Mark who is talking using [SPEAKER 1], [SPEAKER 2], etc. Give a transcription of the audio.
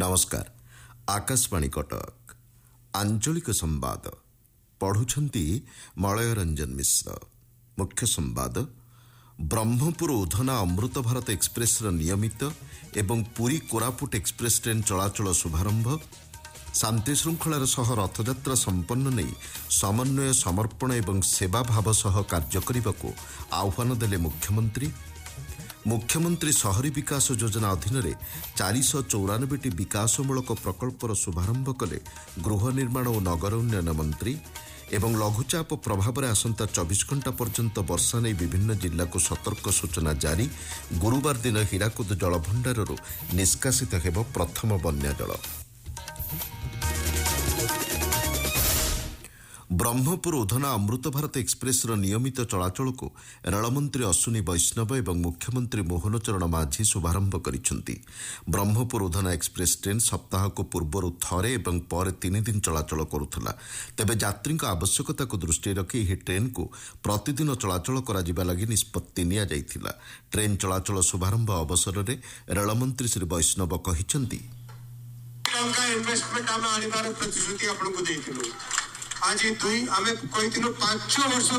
[SPEAKER 1] नमस्कार। आकाशवाणी कटक आंचलिक संवाद पढ़ुछंती मलय रंजन मिश्र। मुख्य संवाद ब्रह्मपुर उधना अमृत भारत एक्सप्रेस नियमित एवं पुरी कोरापुट एक्सप्रेस ट्रेन चलाचल शुभारंभ, शांति श्रृंखलार सह रथयात्रा संपन्न नहीं समन्वय समर्पण एवं सेवा भाव सह कार्य करने को आह्वान देले मुख्यमंत्री। मुख्यमंत्री शहरी विकास योजना अधीन 494टी विकासमूलक प्रकल्पर शुभारंभ कले गृह निर्माण और नगर उन्नयन मंत्री। एवं लघुचाप प्रभाव आसंता 24 घंटा पर्यंत वर्षा नहीं विभिन्न जिला को सतर्क सूचना जारी। गुरुवार दिन हीराकुद जलभंडार निष्कासित हेब प्रथम बन्या जल। ब्रह्मपुर उधना अमृत भारत एक्सप्रेस नियमित चलाचल को रेलमंत्री अश्विनी वैष्णव एवं मुख्यमंत्री मोहन चरण माझी शुभारंभ करिसेंती। ब्रह्मपुर उधना एक्सप्रेस ट्रेन सप्ताह को पूर्वर थरे एवं पर 3 दिन चलाचल करुला। तेबे यात्री आवश्यकता को दृष्टि रखी यह ट्रेन को प्रतिदिन चलाचल करा लगी निष्पत्ति निया जाइथिला। ट्रेन चलाचल शुभारंभ अवसर में रेलमंत्री श्री वैष्णव कहिसेंती,
[SPEAKER 2] आज आमे कहिथिलु 5-6 वर्ष